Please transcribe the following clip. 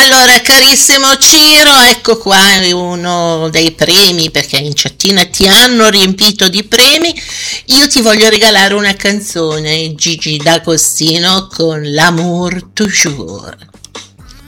Allora, carissimo Ciro, ecco qua uno dei premi, perché in chattina ti hanno riempito di premi. Io ti voglio regalare una canzone, Gigi D'Agostino con L'amour toujours.